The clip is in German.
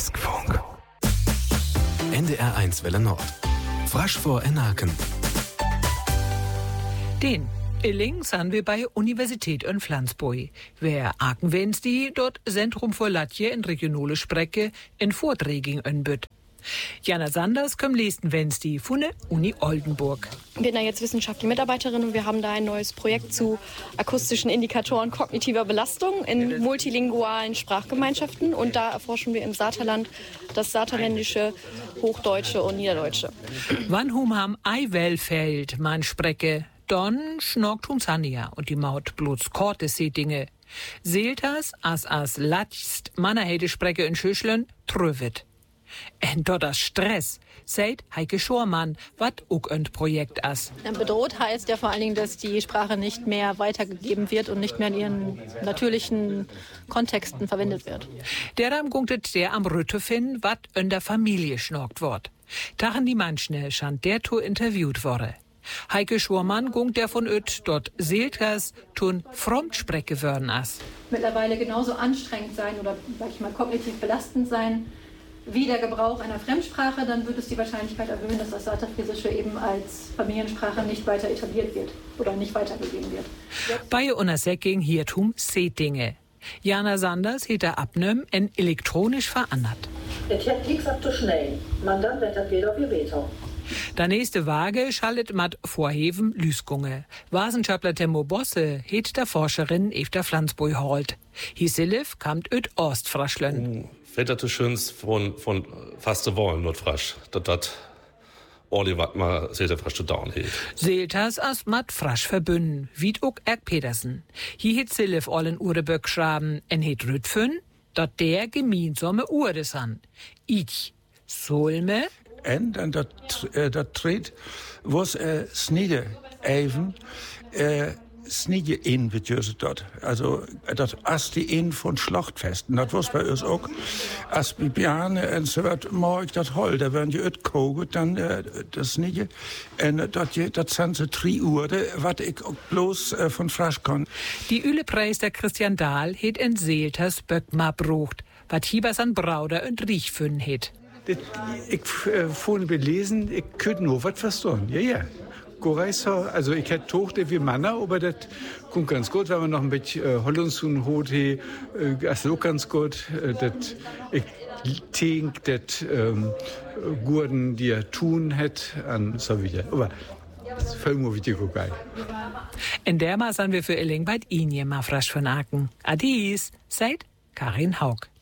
Frischfunk. NDR1 Welle Nord. Frasch vor Enaken. Den Illing sind wir bei Universität in Flensburg. Wer Aken Wednesday dort Zentrum für Latje in regionale Sprecke in Vorträgen anbietet. Jana Sanders kommt nächsten Wednesday von der Uni Oldenburg. Ich bin da jetzt wissenschaftliche Mitarbeiterin und wir haben da ein neues Projekt zu akustischen Indikatoren kognitiver Belastung in multilingualen Sprachgemeinschaften. Und da erforschen wir im Saterland das Saterländische, Hochdeutsche und Niederdeutsche. Wann ham Eiwellfeld man Sprecke, dann schnorkt Sanja und die Maut bloß korte Dinge. Seeltas as latjst mannerhede Sprecke in Schüschlen trövet. Und dort das Stress, sagt Heike Schormann, wat ook ein Projekt as. Bedroht heißt ja vor allen Dingen, dass die Sprache nicht mehr weitergegeben wird und nicht mehr in ihren natürlichen Kontexten verwendet wird. Deram gunktet der am Rütte fin, wat in der Familie schnorkt wort. Tachen die Manschne schand der to interviewt worre. Heike Schormann gunkt der von öt dort Seelters tun Fremdsprecke wörn as. Mittlerweile genauso anstrengend sein oder, sag ich mal, kognitiv belastend sein wie der Gebrauch einer Fremdsprache, dann wird es die Wahrscheinlichkeit erhöhen, dass das Saterfriesische eben als Familiensprache nicht weiter etabliert wird oder nicht weitergegeben wird. Bei Unersäcking hiertum Dinge. Jana Sanders hat er abnöm en elektronisch verandert. Es hat nichts ab zu schnell, man dann wird das wieder wie Wetter. Der nächste Waage schaltet mat Vorheven Lüsgunge. Wissenschaftler Temmo Bosse het der Forscherin Efter Flensburg holt. Hisilif kamt öt Ostfraschlen. Wetter zu schöns von faste Wollen not frasch. Dat Orli wat mal sehr frasch zu down hielt. Seeltas as mat frasch verbünden, wie ook Erk Pedersen. Hier het Silif allen Ureböck schraben en het Rütfen, dat der gemeinsame Urde san. Ich solme. En dat treedt was snide even snide in wird dort. Also dat as die in von Schlachtfesten. Dat was bei uns auch. As Bibiane en so wat morg dat hol, da werden je ut koget dann das snide. En dat sind so 3 Uhr, wat ich auch bloß von frasch kann. Die Ülepreister Christian Dahl het en Seelters Böckma brucht, wat hiebers an Brauder und Riechfün het. Ich vorhin belesen, ich könnte nur was verstehen. Ja. Also ich hätte Tochter wie Männer, aber das kommt ganz gut, wenn man noch ein bisschen Hollandsun hat, das auch ganz gut. Ich denke, das Gurden, die er tun hat, an so wieder. Aber das ist voll mal wichtig, geil. In der Maß sind wir für Illing bei Ihnen mal frasch von Aken. Adies, seid Karin Haug.